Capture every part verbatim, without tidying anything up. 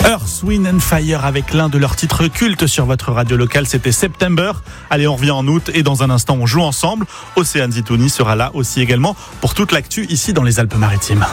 Earth, Wind and Fire avec l'un de leurs titres cultes sur votre radio locale, c'était September. Allez, on revient en août et dans un instant on joue ensemble. Océane Zitouni sera là aussi également pour toute l'actu ici dans les Alpes-Maritimes.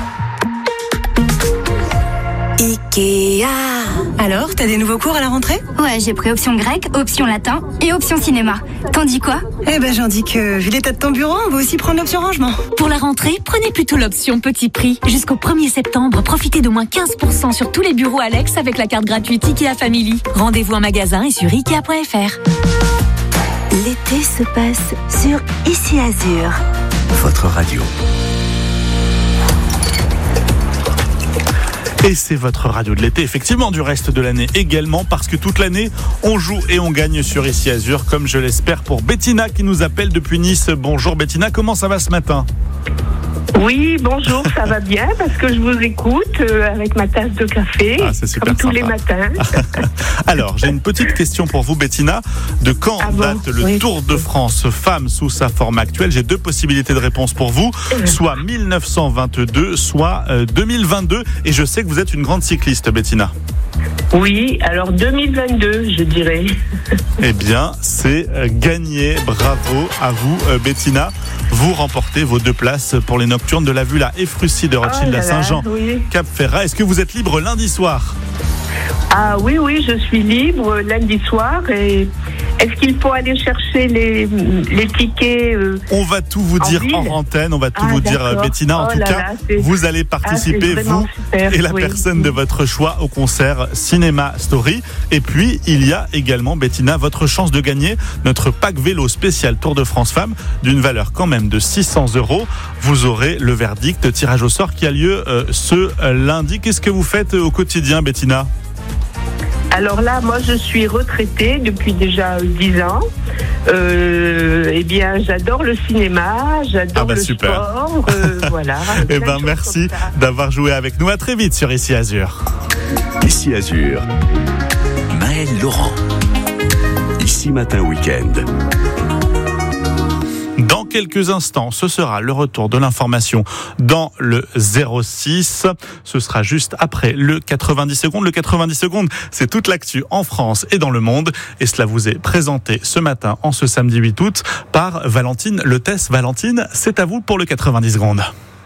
Ikea. Alors, t'as des nouveaux cours à la rentrée ? Ouais, j'ai pris option grec, option latin et option cinéma. T'en dis quoi ? Eh ben, j'en dis que, vu l'état de ton bureau, on va aussi prendre l'option rangement. Pour la rentrée, prenez plutôt l'option petit prix. Jusqu'au premier septembre, profitez d'au moins quinze pour cent sur tous les bureaux Alex avec la carte gratuite Ikea Family. Rendez-vous en magasin et sur ikea point f r. L'été se passe sur Ici Azur. Votre radio. Et c'est votre radio de l'été, effectivement, du reste de l'année également, parce que toute l'année, on joue et on gagne sur Ici Azur, comme je l'espère pour Bettina qui nous appelle depuis Nice. Bonjour Bettina, comment ça va ce matin ? Oui, bonjour, ça va bien parce que je vous écoute euh, avec ma tasse de café, ah, c'est super comme tous sympa. les matins. Alors, j'ai une petite question pour vous, Bettina. De quand Ah bon, date le oui. Tour de France femmes sous sa forme actuelle ? J'ai deux possibilités de réponse pour vous, soit mille neuf cent vingt-deux, soit euh, deux mille vingt-deux. Et je sais que vous êtes une grande cycliste, Bettina. Oui, alors deux mille vingt-deux, je dirais. Eh bien, c'est euh, gagné. Bravo à vous, euh, Bettina. Vous remportez vos deux places pour les nocturnes de la Vula Efrussi de Rothschild Oh là à là, Saint-Jean, oui. Cap Ferrat. Est-ce que vous êtes libre lundi soir ? Ah oui, oui, je suis libre lundi soir. Et est-ce qu'il faut aller chercher les, les tickets euh, On va tout vous en dire ville en antenne, on va tout Ah, vous dire, d'accord. Bettina. En Oh tout là cas, là, c'est- vous allez Ah, participer, c'est vraiment vous super, et la oui. personne de votre choix, au concert Cinéma Story. Et puis, il y a également, Bettina, votre chance de gagner notre pack vélo spécial Tour de France Femmes d'une valeur quand même de six cents euros. Vous aurez le verdict, tirage au sort qui a lieu euh, ce euh, lundi. Qu'est-ce que vous faites euh, au quotidien, Bettina ? Alors là, moi, je suis retraitée depuis déjà dix ans. Euh, eh bien, j'adore le cinéma, j'adore Ah bah le super. sport. euh, voilà. Eh plein de ben, choses merci comme ça. d'avoir joué avec nous. À très vite sur Ici Azur. Ici Azur. Maël Laurent. Ici Matin Week-end. Dans quelques instants, ce sera le retour de l'information dans le zéro six. Ce sera juste après le quatre-vingt-dix secondes. Le quatre-vingt-dix secondes, c'est toute l'actu en France et dans le monde. Et cela vous est présenté ce matin, en ce samedi huit août, par Valentine Lethès. Valentine, c'est à vous pour le quatre-vingt-dix secondes.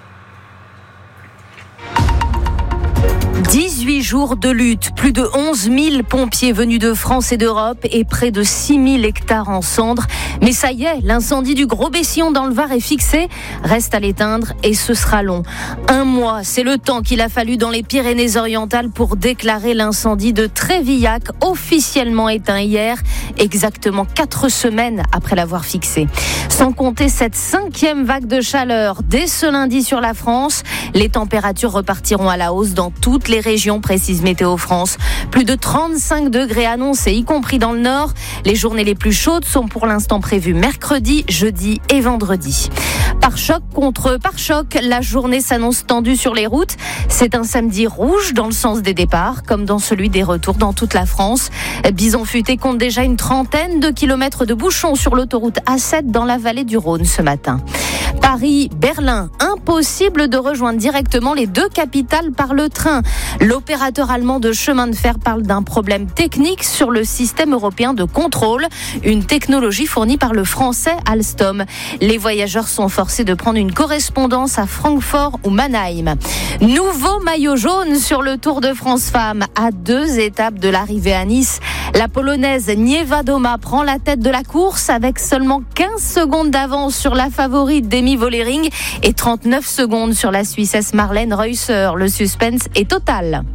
dix-huit jours de lutte, plus de onze mille pompiers venus de France et d'Europe et près de six mille hectares en cendres. Mais ça y est, l'incendie du Gros Bessillon dans le Var est fixé. Reste à l'éteindre et ce sera long. Un mois, c'est le temps qu'il a fallu dans les Pyrénées-Orientales pour déclarer l'incendie de Trévillac, officiellement éteint hier, exactement quatre semaines après l'avoir fixé. Sans compter cette cinquième vague de chaleur dès ce lundi sur la France, les températures repartiront à la hausse dans toutes les régions, précise Météo France. Plus de trente-cinq degrés annoncés, y compris dans le nord. Les journées les plus chaudes sont pour l'instant prévues mercredi, jeudi et vendredi. Par choc contre par choc, la journée s'annonce tendue sur les routes. C'est un samedi rouge dans le sens des départs, comme dans celui des retours dans toute la France. Bison Futé compte déjà une trentaine de kilomètres de bouchons sur l'autoroute A sept dans la vallée du Rhône ce matin. Paris, Berlin, impossible de rejoindre directement les deux capitales par le train. L'opérateur allemand de chemin de fer parle d'un problème technique sur le système européen de contrôle, une technologie fournie par le français Alstom. Les voyageurs sont forcés de prendre une correspondance à Francfort ou Mannheim. Nouveau maillot jaune sur le Tour de France Femmes à deux étapes de l'arrivée à Nice. La Polonaise Niewiadoma prend la tête de la course avec seulement quinze secondes d'avance sur la favorite Demi Vollering et trente-neuf secondes sur la Suissesse Marlène Reusser. Le suspense est total.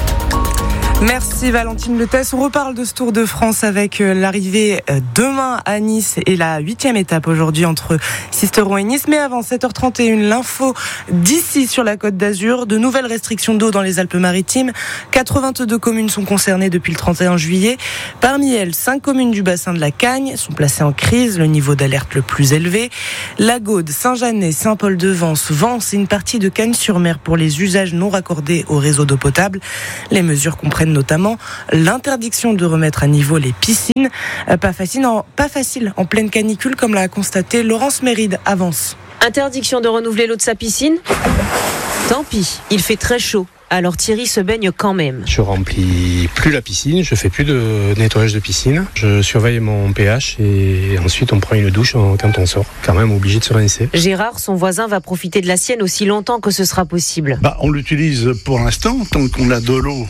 Merci Valentine Lethès. On reparle de ce Tour de France avec l'arrivée demain à Nice et la huitième étape aujourd'hui entre Sisteron et Nice. Mais avant sept heures trente et une, l'info d'ici sur la Côte d'Azur. De nouvelles restrictions d'eau dans les Alpes-Maritimes. quatre-vingt-deux communes sont concernées depuis le trente et un juillet. Parmi elles, cinq communes du bassin de la Cagne sont placées en crise, le niveau d'alerte le plus élevé. La Gaude, Saint-Jeannet, Saint-Paul-de-Vence, Vence et une partie de Cagnes-sur-Mer pour les usages non raccordés au réseau d'eau potable. Les mesures comprennent notamment l'interdiction de remettre à niveau les piscines. Pas facile en, pas facile en pleine canicule, comme l'a constaté Laurence Méride à Vence. Interdiction de renouveler l'eau de sa piscine ? Tant pis, il fait très chaud. alors Thierry se baigne quand même. Je remplis plus la piscine, je fais plus de nettoyage de piscine. Je surveille mon pH et ensuite on prend une douche quand on sort. Quand même obligé de se rincer. Gérard, son voisin, va profiter de la sienne aussi longtemps que ce sera possible. Bah, on l'utilise pour l'instant, tant qu'on a de l'eau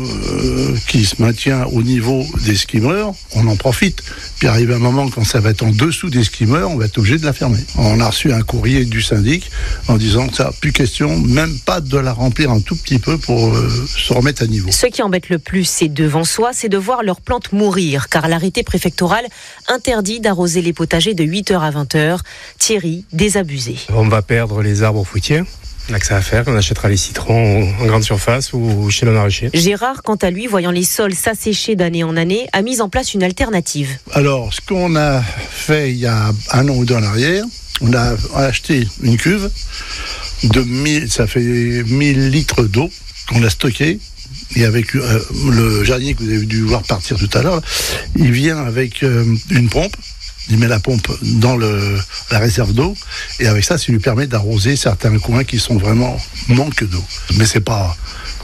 euh, qui se maintient au niveau des skimmers, on en profite. Puis arrive un moment quand ça va être en dessous des skimmers, on va être obligé de la fermer. On a reçu un courrier du syndic en disant que ça, plus question, même pas de la remplir un tout petit peu pour euh, se remettre à niveau. Ce qui embête le plus, c'est devant soi, c'est de voir leurs plantes mourir, car l'arrêté préfectoral interdit d'arroser les potagers de huit heures à vingt heures. Thierry, désabusé. On va perdre les arbres fruitiers. On a que ça à faire, on achètera les citrons en grande surface ou chez le maraîcher. Gérard, quant à lui, voyant les sols s'assécher d'année en année, a mis en place une alternative. Alors, ce qu'on a fait il y a un an ou deux en arrière, on a acheté une cuve de mille, ça fait mille litres d'eau qu'on a stocké. Et avec euh, le jardinier que vous avez dû voir partir tout à l'heure, il vient avec euh, une pompe. Il met la pompe dans le, la réserve d'eau et avec ça, ça lui permet d'arroser certains coins qui sont vraiment manque d'eau. Mais c'est pas,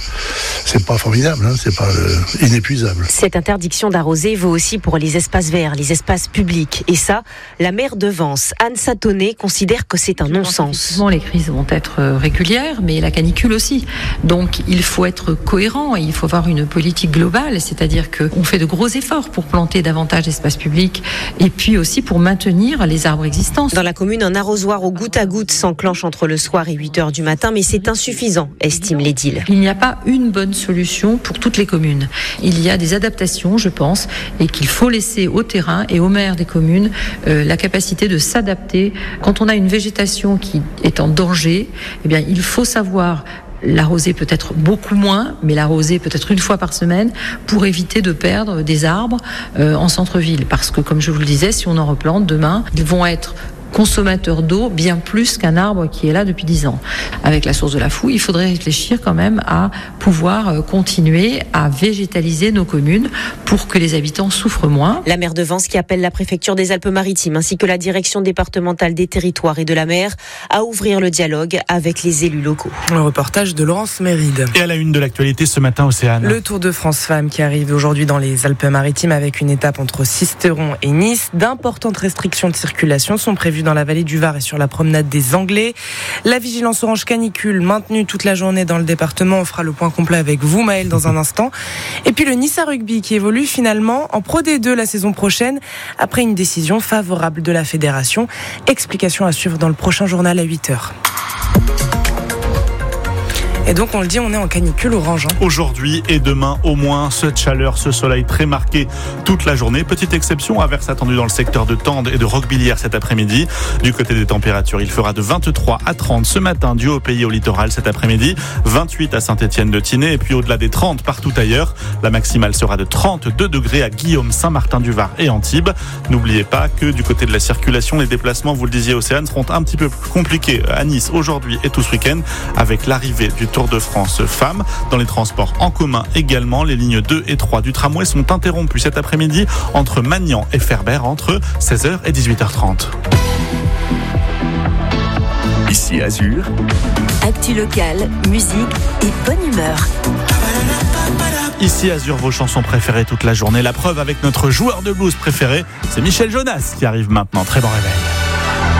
c'est pas formidable, hein, c'est pas euh, inépuisable. Cette interdiction d'arroser vaut aussi pour les espaces verts, les espaces publics. Et ça, la maire de Vence, Anne Satonnet, considère que c'est un non-sens. Les crises vont être régulières, mais la canicule aussi. Donc il faut être cohérent et il faut avoir une politique globale, c'est-à-dire qu'on fait de gros efforts pour planter davantage d'espaces publics et puis aussi pour maintenir les arbres existants. Dans la commune, un arrosoir au goutte à goutte s'enclenche entre le soir et huit heures du matin, mais c'est insuffisant, estime l'édile. Il n'y a pas une bonne solution pour toutes les communes. Il y a des adaptations, je pense, et qu'il faut laisser au terrain et aux maires des communes euh, la capacité de s'adapter. Quand on a une végétation qui est en danger, eh bien, il faut savoir l'arroser peut-être beaucoup moins, mais l'arroser peut-être une fois par semaine pour éviter de perdre des arbres euh, en centre-ville. Parce que, comme je vous le disais, si on en replante demain, ils vont être consommateur d'eau bien plus qu'un arbre qui est là depuis dix ans. Avec la source de la Fouille, il faudrait réfléchir quand même à pouvoir continuer à végétaliser nos communes pour que les habitants souffrent moins. La maire de Vence qui appelle la préfecture des Alpes-Maritimes ainsi que la direction départementale des territoires et de la mer à ouvrir le dialogue avec les élus locaux. Le reportage de Laurence Méride. Et à la une de l'actualité ce matin, Océane. Le Tour de France Femmes qui arrive aujourd'hui dans les Alpes-Maritimes avec une étape entre Sisteron et Nice. D'importantes restrictions de circulation sont prévues dans la vallée du Var et sur la promenade des Anglais. La vigilance orange canicule maintenue toute la journée dans le département. On fera le point complet avec vous, Maëlle, dans un instant. Et puis le Nice Rugby qui évolue finalement en Pro D deux la saison prochaine après une décision favorable de la fédération. Explication à suivre dans le prochain journal à huit heures. Et donc, on le dit, on est en canicule orange. Hein. Aujourd'hui et demain, au moins, cette chaleur, ce soleil très marqué toute la journée. Petite exception, averse attendue dans le secteur de Tende et de Roquebillière cet après-midi. Du côté des températures, il fera de vingt-trois à trente ce matin du Haut-Pays au littoral cet après-midi. vingt-huit à Saint-Étienne-de-Tinée et puis au-delà des trente partout ailleurs. La maximale sera de trente-deux degrés à Guillaume, Saint-Martin-du-Var et Antibes. N'oubliez pas que du côté de la circulation, les déplacements, vous le disiez, Océane, seront un petit peu plus compliqués à Nice aujourd'hui et tout ce week-end avec l'arrivée du Tour de France Femmes. Dans les transports en commun également, les lignes deux et trois du tramway sont interrompues cet après-midi entre Magnan et Ferbert entre seize heures et dix-huit heures trente. Ici Azur. Actu locale, musique et bonne humeur. Ici Azur, vos chansons préférées toute la journée. La preuve avec notre joueur de blues préféré, c'est Michel Jonas qui arrive maintenant. Très bon réveil.